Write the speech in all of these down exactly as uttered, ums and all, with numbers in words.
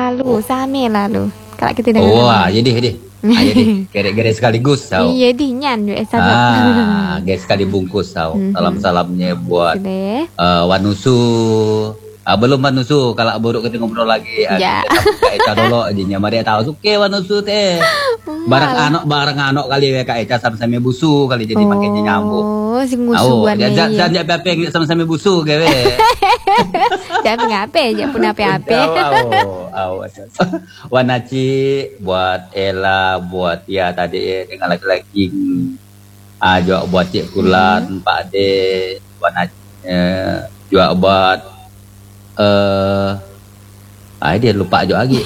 lalu, same lalu. Kalau kita dengar. Oh, ah, jadi jadi. Ah, jadi gere-gere sekaligus tahu. Iya dinyan juga sabab. Ah, gere sekali bungkus tahu. Mhm. Salam-salamnya buat Sudah. uh, Wanusu. Ah, belum Wanusu, kalau buruk kita ngobrol lagi. Ah, Ya. kita Kak Eca dulu, jadinya mari tahu suke Wanusu teh. Barang Malah. anok barang anok kali ya Kak Eca sama-sama busu kali jadi makinnya nyambung. Oh, si Tahu, musuhan jangan ya. jangan apa sama-sama busu gawe. Jangan ngape aja pun ape-ape. Aw, Wanaci buat Ella, buat ya tadi dengan laki-laki ah juga buat Cik Kulan, hmm. Pak Ade, Wanaci eh, juga buat eh ah dia lupa juga lagi.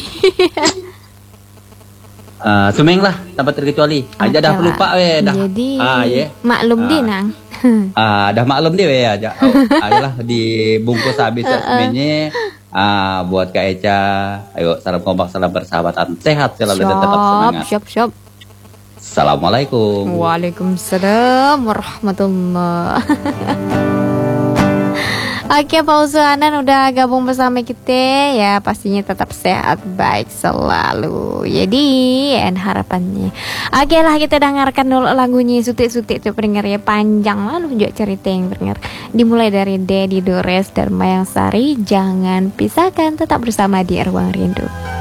Uh, Sumeng lah tanpa terkecuali. Aja dah lupa we dah. Jadi ah, yeah. maklum ah. dia nang. Ah, dah maklum dia we aja. Oh, ayolah dibungkus habis semuanya. Ah, buat Kak Eca. Ayo salam kompak, salam persahabatan. Sehat selalu dan tetap semangat. Siap, siap. Assalamualaikum. Waalaikumsalam warahmatullahi. Oke, Pak Usuhanan udah gabung bersama kita ya, pastinya tetap sehat baik selalu. Jadi, en harapannya. Oke lah, kita dengarkan dulu lagunya sutik-sutik tuh pendengar ya, panjang lalu juga cerita yang pendengar. Dimulai dari Dedi Dores dan Mayang Sari, jangan pisahkan, tetap bersama di Ruang Rindu.